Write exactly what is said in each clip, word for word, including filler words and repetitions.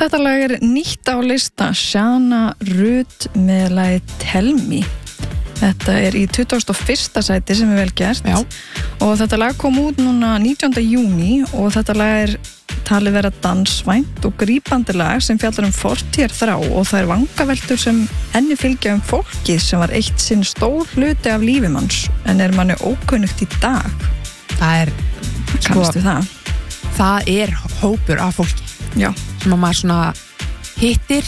Þetta lag er nýtt á lista Shana Ruth með lagið Tell Me. Þetta er í tuttugasta og fyrsta sæti sem er vel gert. Já. Og þetta lag kom út núna nítjánda júní og þetta lag er talið vera dansvænt og grípandi lag sem fjallar um fortíðar þrá og það er vangaveltur sem henni fylgja um fólkið sem var eitt sinn stór hluti af lífi manns en er manni ókunnugt í dag. Það er, Kannastu það? Það er hópur af fólki. Já. Sem að maður svona hittir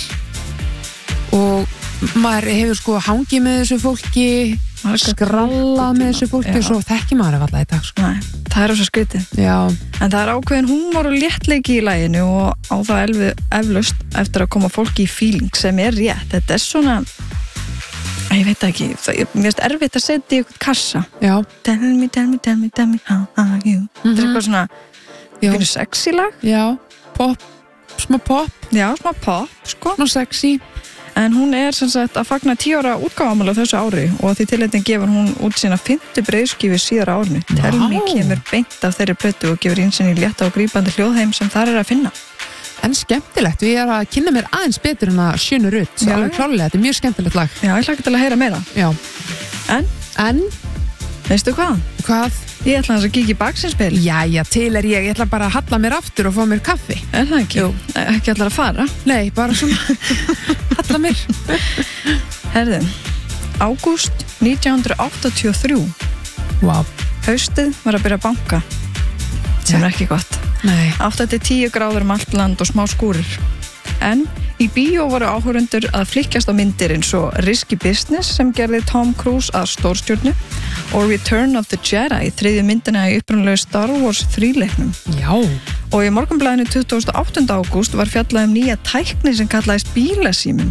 og maður hefur sko hangið með þessu fólki, skrallað með þessu fólki Já. og svo þekki maður alltaf í dag sko. Nei, það er svo skrítið. Já. En það er ákveðin húmor og léttleiki í laginu og á það elvi, eflaust eftir að koma fólki í feeling sem er rétt. Þetta er svona, ég veit ekki, það er mjög erfitt að setja í eitthvað kassa. Já. Tell me, tell me, tell me, tell me, how are you? Mhm. Þetta er eitthvað svona, Já. fyrir sexy lag. Já. Pop, smá pop, Já, smá pop, sko. smá sexy. En hún er sem sagt að fagna tíu ára útgáfamála þessu ári og því tilhættin gefur hún út sína fimmtu breiðskífu síðar á árinu. Vá. Tell Me kemur beint af þeirri plötu og gefur ínsinn í létta og grípandi hljóðheim sem þar er að finna. En skemmtilegt, við erum að kynna mér aðeins betur en að Shana Ruth, Já. alveg klárlega, þetta er mjög skemmtilegt lag. Já, ég hlakka til að heyra meira. Já. En, En, veistu hvað? hvað? Ég ætla hans að kíkja í baksinspil. Jæja, til er ég, ég ætla bara að halla mér aftur og fá mér kaffi. Er það ekki? Jú. Ekki allar að fara. Nei, bara svona halla mér. Herðu, ágúst nítján hundruð áttatíu og þrjú. Vá. Haustið var að byrja að banka. Sem er ekki gott. Nei. átta til tíu gráður um allt land og smá skúrir. En í bíó voru áhorundur að flikkjast á myndir eins og Risky Business sem gerði Tom Cruise að stórstjörnu og Return of the Jedi, þriðju myndina í upprunalegu Star Wars þríleiknum. Já. Og í Morgunblaðinu tuttugasta og áttunda ágúst var fjallað um nýja tækni sem kallaðist bílasíminn.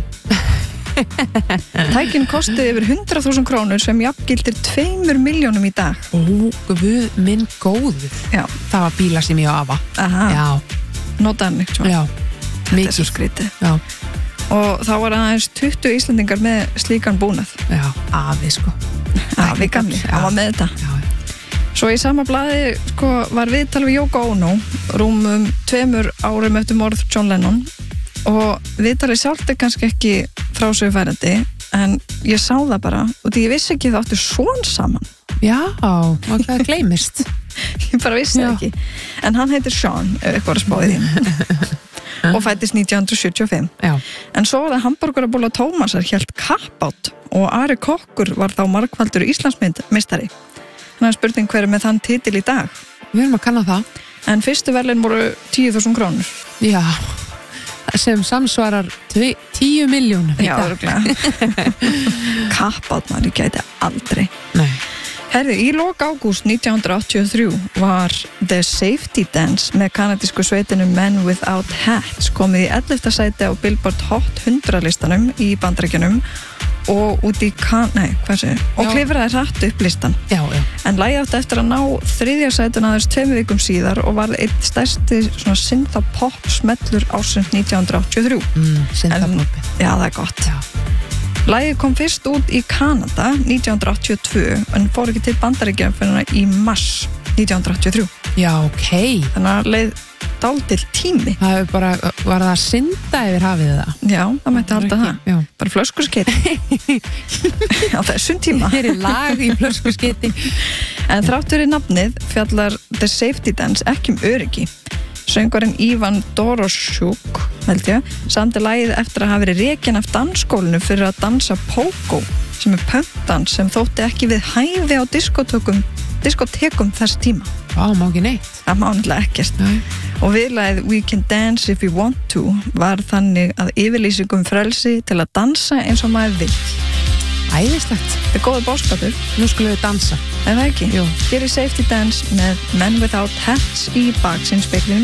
Tækin kosti yfir hundrað þúsund krónur sem jafngildir tveimur miljónum í dag. Ó, guð minn góður. Já. Það var bíla sem ég á afa. Aha. Já. Notaðan neitt svo. Já. Þetta er svo skrítið. Já. Og þá var aðeins tuttugu Íslendingar með slíkan búnað. Já, afi sko. Afi gamli, hann var með þetta. Já. Svo í sama blaði sko, var viðtal við Yoko Ono rúmum tveimur árum eftir morð John Lennon og viðtalið sjálft er kannski ekki frásögufærandi en ég sá það bara og því ég vissi ekki það áttu svon saman. Já, og það gleymist. Ég bara vissi Já. það ekki. En hann heitir Sean, ef eitthvað er að spáði því. Og fættist nítján hundruð sjötíu og fimm. Já. En svo var það hamburgerabóla Tómasar hélt kappátt og Ari Kokkur var þá margfaldur Íslandsmeistari. Þannig að spurning hver er með þann titil í dag. Við erum að kanna það. En fyrstu verðlaun voru tíu þúsund krónur. Já. Sem samsvarar tve, tíu miljónum í Já, dag. örugglega. Kappátt maður, ég gæti aldrei. Nei. Herði, í lok ágúst nítján hundruð áttatíu og þrjú var The Safety Dance með kanadísku sveitinu Men Without Hats komið í ellefta sæti á Billboard Hot hundrað listanum í Bandaríkjunum og út í kan... Nei, hvað sé? Og Já. klifraði hratt upp listan. Já, já. En lagið átti eftir að ná þriðja sætun aðeins tveimur vikum síðar og var einn stærsti svona synthpop smellur ársins nítján hundruð áttatíu og þrjú. Mm, synthpoppi. Já, það er gott. Já. Lagið kom fyrst út í Kanada nítján hundruð áttatíu og tvö en fór ekki til Bandaríkjanna fyrir í mars nítján hundruð áttatíu og þrjú. Já, ok. Þannig að leið dálítill tími. Það hefur bara, var það að synda yfir hafið það? Já, það mætti halda það. Já. Bara flöskuskeitt. Já, það er sundtíma. Hér er lag í flöskuskeiti. En þráttur í nafnið fjallar The Safety Dance ekki um öryggi. Söngvarinn Ivan Doroshuk, held ég, samdi lagið eftir að hafa verið rekinn af dansskólinu fyrir að dansa pogo, sem er punkdans sem þótti ekki við hæfi á diskotekum, diskotekum þess tíma. Á, má ekki neitt. Það má náttúrulega ekkert. Nei. Og viðlagið We Can Dance If We Want To var þannig að yfirlýsingum frelsi til að dansa eins og maður vill. Æðislegt. Þetta er góður boðskapur. Nú skulum við dansa. Er það ekki? Jú. Hér er Safety Dance með Men Without Hats í baksinspeglinum